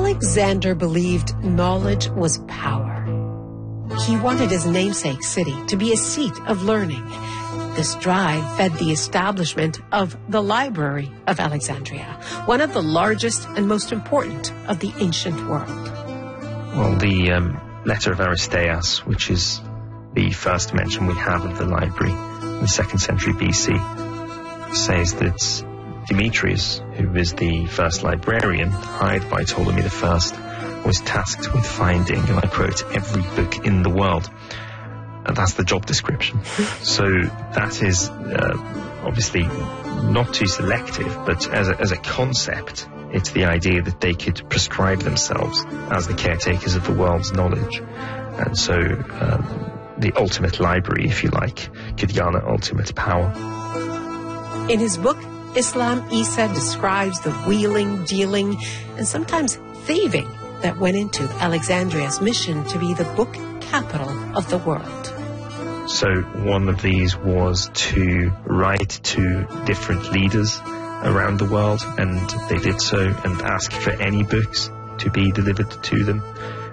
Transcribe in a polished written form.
Alexander believed knowledge was power. He wanted his namesake city to be a seat of learning. This drive fed the establishment of the Library of Alexandria, one of the largest and most important of the ancient world. Well, the letter of Aristeas, which is the first mention we have of the library in the 2nd century BC, says that Demetrius, who is the first librarian hired by Ptolemy I, was tasked with finding, and I quote, every book in the world. And that's the job description. So that is obviously not too selective, but as a concept, it's the idea that they could prescribe themselves as the caretakers of the world's knowledge. And so the ultimate library, if you like, could garner ultimate power. In his book, Islam, Isa describes the wheeling, dealing, and sometimes thieving that went into Alexandria's mission to be the book capital of the world. So one of these was to write to different leaders around the world, and they did so and asked for any books to be delivered to them.